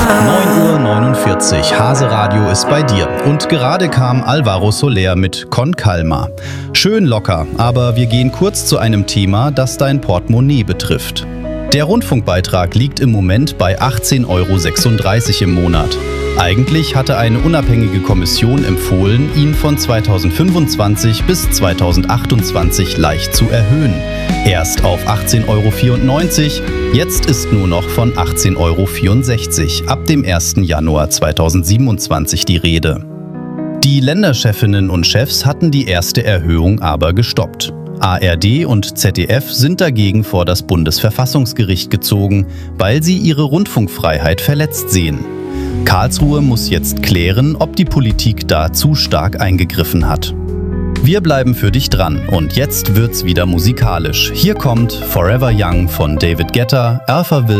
9:49 Uhr, Hase Radio ist bei dir. Und gerade kam Alvaro Soler mit Con Calma. Schön locker, aber wir gehen kurz zu einem Thema, das dein Portemonnaie betrifft. Der Rundfunkbeitrag liegt im Moment bei 18,36 € im Monat. Eigentlich hatte eine unabhängige Kommission empfohlen, ihn von 2025 bis 2028 leicht zu erhöhen. Erst auf 18,94 €, jetzt ist nur noch von 18,64 € ab dem 1. Januar 2027 die Rede. Die Länderchefinnen und Chefs hatten die erste Erhöhung aber gestoppt. ARD und ZDF sind dagegen vor das Bundesverfassungsgericht gezogen, weil sie ihre Rundfunkfreiheit verletzt sehen. Karlsruhe muss jetzt klären, ob die Politik da zu stark eingegriffen hat. Wir bleiben für dich dran und jetzt wird's wieder musikalisch. Hier kommt Forever Young von David Guetta, Alphaville